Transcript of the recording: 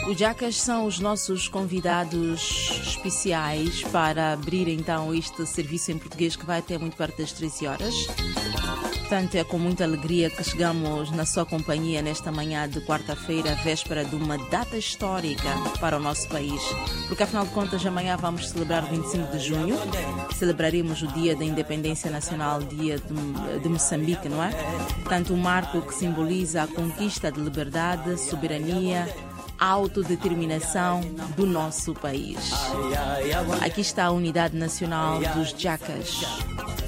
Os Jacas são os nossos convidados especiais para abrir então este serviço em português que vai até muito perto das 13 horas. Portanto, é com muita alegria que chegamos na sua companhia nesta manhã de quarta-feira, véspera de uma data histórica para o nosso país. Porque, afinal de contas, amanhã vamos celebrar 25 de junho. Celebraremos o Dia da Independência Nacional, Dia de Moçambique, não é? Portanto, um marco que simboliza a conquista de liberdade, soberania, autodeterminação do nosso país. Aqui está a unidade nacional dos Jacas.